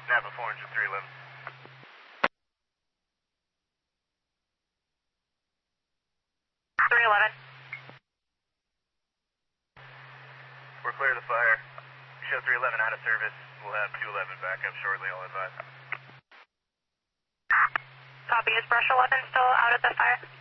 Napa 4 engine 311. We're clear of the fire. Show 311 out of service. We'll have 211 back up shortly, I'll advise. Copy. Is Brush 11 still out at the fire?